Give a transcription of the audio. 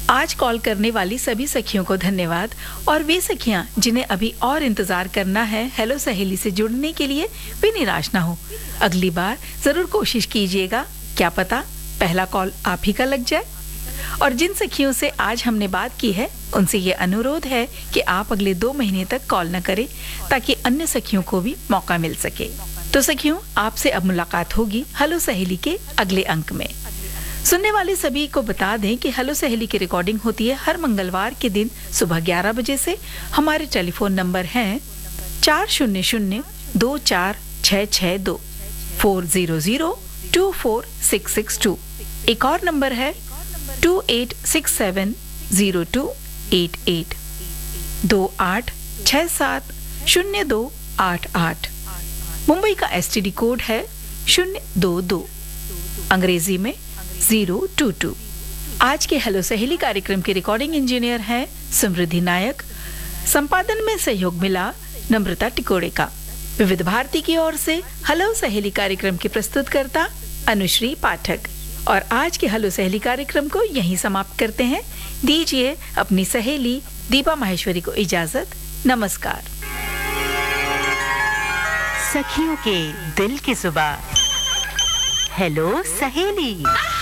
आज कॉल करने वाली सभी सखियों को धन्यवाद और वे सखियां जिन्हें अभी और इंतजार करना है हेलो सहेली से जुड़ने के लिए वे निराश ना हो। अगली बार जरूर कोशिश कीजिएगा, क्या पता पहला कॉल आप ही का लग जाए। और जिन सखियों से आज हमने बात की है उनसे ये अनुरोध है कि आप अगले 2 महीने तक कॉल न करें ताकि अन्य सखियों को भी मौका मिल सके। तो सखियों, आपसे अब मुलाकात होगी हेलो सहेली के अगले अंक में। सुनने वाले सभी को बता दें कि हेलो सहेली की रिकॉर्डिंग होती है हर मंगलवार के दिन सुबह 11 बजे से। हमारे टेलीफोन नंबर हैं 40024662 40024662। एक और नंबर है 28670288 28670288। मुंबई का एसटीडी कोड है 022, अंग्रेजी में 022। आज के हेलो सहेली कार्यक्रम के रिकॉर्डिंग इंजीनियर हैं समृद्धि नायक। संपादन में सहयोग मिला नम्रता टिकोड़े का। विविध भारती की ओर से हेलो सहेली कार्यक्रम की प्रस्तुतकर्ता अनुश्री पाठक। और आज के हेलो सहेली कार्यक्रम को यहीं समाप्त करते हैं। दीजिए अपनी सहेली दीपा माहेश्वरी को इजाजत। नमस्कार। सखियों के दिल की जुबान, हेलो सहेली।